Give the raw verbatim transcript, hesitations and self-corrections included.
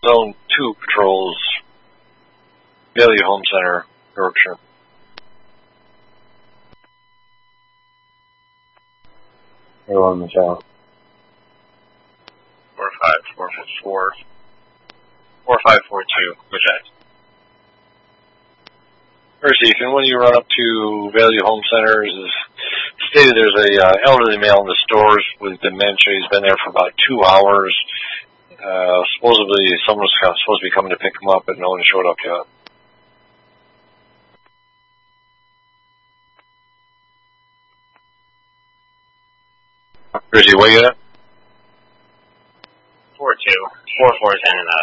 Zone two patrols, Value Home Center, Yorkshire. Hello, Michelle. Four five four four four five four two. Which that? First, Ethan, when you run up to Value Home Centers, is stated there's a uh, elderly male in the stores with dementia. He's been there for about two hours. Uh, supposedly, someone's supposed to be coming to pick him up, but no one showed up yet. Chrissy, what you got? Four two four four ten and